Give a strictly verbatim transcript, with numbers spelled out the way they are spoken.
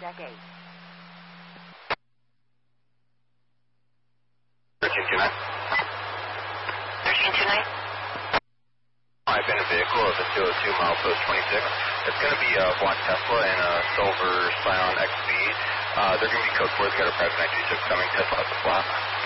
Deck eight. thirteen two nine. thirteen two nine. I've been in a vehicle of the two oh two milepost twenty-six. It's going to be a black Tesla and a silver Scion X B. Uh, they're going to be code four. They got a private nine two six coming. Tesla at the flat.